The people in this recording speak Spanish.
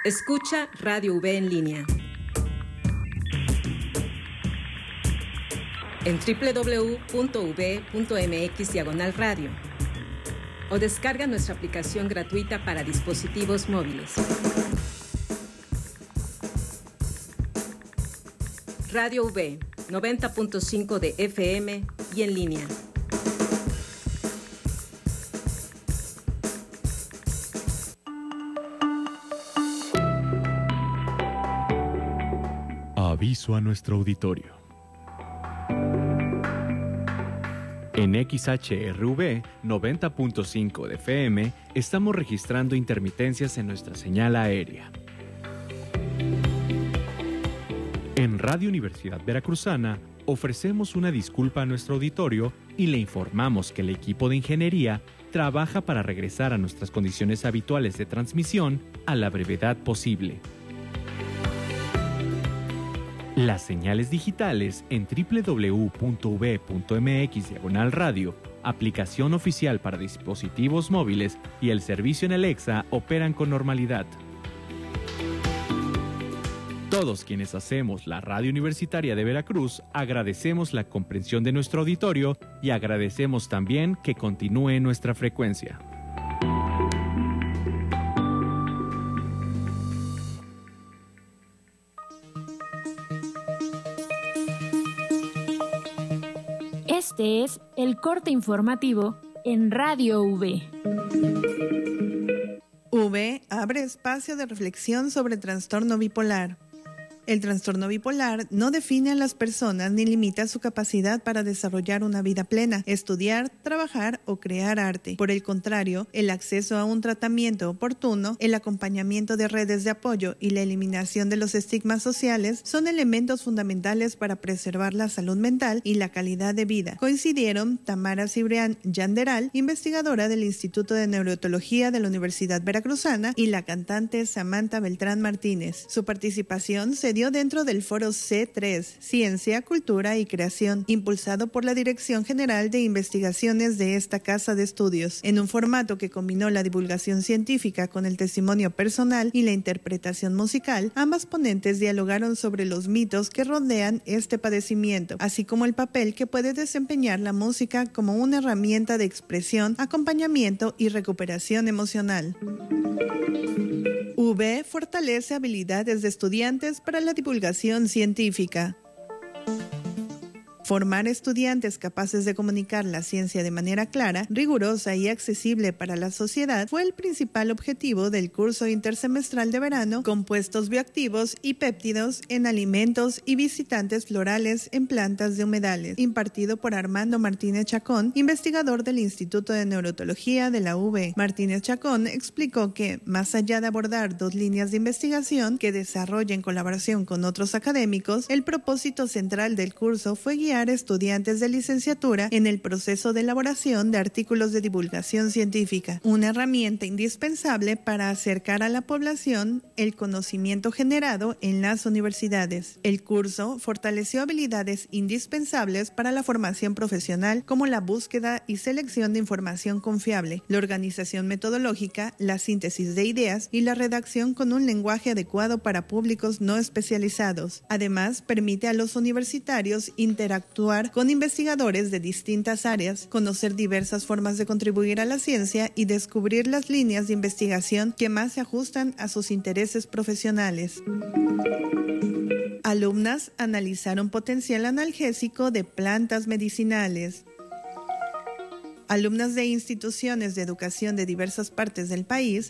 Escucha Radio V en línea. En www.v.mx/radio o descarga nuestra aplicación gratuita para dispositivos móviles. Radio V, 90.5 de FM y en línea. Aviso a nuestro auditorio. En XHRV 90.5 de FM estamos registrando intermitencias en nuestra señal aérea. En Radio Universidad Veracruzana ofrecemos una disculpa a nuestro auditorio y le informamos que el equipo de ingeniería trabaja para regresar a nuestras condiciones habituales de transmisión a la brevedad posible. Las señales digitales en www.v.mx/radio, aplicación oficial para dispositivos móviles y el servicio en Alexa operan con normalidad. Todos quienes hacemos la Radio Universitaria de Veracruz agradecemos la comprensión de nuestro auditorio y agradecemos también que continúe nuestra frecuencia. Este es el corte informativo en Radio V. V abre espacio de reflexión sobre trastorno bipolar. El trastorno bipolar no define a las personas ni limita su capacidad para desarrollar una vida plena, estudiar, trabajar o crear arte. Por el contrario, el acceso a un tratamiento oportuno, el acompañamiento de redes de apoyo y la eliminación de los estigmas sociales son elementos fundamentales para preservar la salud mental y la calidad de vida. Coincidieron Tamara Cibrián Yanderal, investigadora del Instituto de Neurología de la Universidad Veracruzana, y la cantante Samantha Beltrán Martínez. Su participación se dio dentro del foro C3, Ciencia, Cultura y Creación, impulsado por la Dirección General de Investigaciones de esta casa de estudios, en un formato que combinó la divulgación científica con el testimonio personal y la interpretación musical. Ambas ponentes dialogaron sobre los mitos que rodean este padecimiento, así como el papel que puede desempeñar la música como una herramienta de expresión, acompañamiento y recuperación emocional. V fortalece habilidades de estudiantes para la divulgación científica. Formar estudiantes capaces de comunicar la ciencia de manera clara, rigurosa y accesible para la sociedad fue el principal objetivo del curso intersemestral de verano Compuestos bioactivos y péptidos en alimentos y visitantes florales en plantas de humedales, impartido por Armando Martínez Chacón, investigador del Instituto de Neurología de la UV. Martínez Chacón explicó que, más allá de abordar dos líneas de investigación que desarrolla en colaboración con otros académicos, el propósito central del curso fue guiar a estudiantes de licenciatura en el proceso de elaboración de artículos de divulgación científica, una herramienta indispensable para acercar a la población el conocimiento generado en las universidades. El curso fortaleció habilidades indispensables para la formación profesional, como la búsqueda y selección de información confiable, la organización metodológica, la síntesis de ideas y la redacción con un lenguaje adecuado para públicos no especializados. Además, permite a los universitarios interactuar con investigadores de distintas áreas, conocer diversas formas de contribuir a la ciencia y descubrir las líneas de investigación que más se ajustan a sus intereses profesionales. Alumnas analizaron potencial analgésico de plantas medicinales. Alumnas de instituciones de educación de diversas partes del país